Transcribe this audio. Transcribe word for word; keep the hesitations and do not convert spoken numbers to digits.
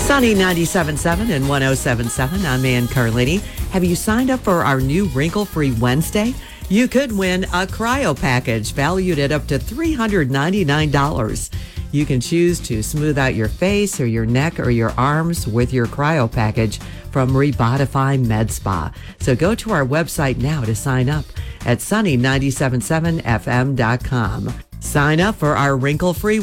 Sunny ninety-seven point seven and one oh seven point seven. I'm Ann Carlini. Have you signed up for our new Wrinkle-Free Wednesday? You could win a cryo package valued at up to three hundred ninety-nine dollars. You can choose to smooth out your face or your neck or your arms with your cryo package from Rebotify Med Spa. So go to our website now to sign up at sunny nine seven seven f m dot com. Sign up for our Wrinkle-Free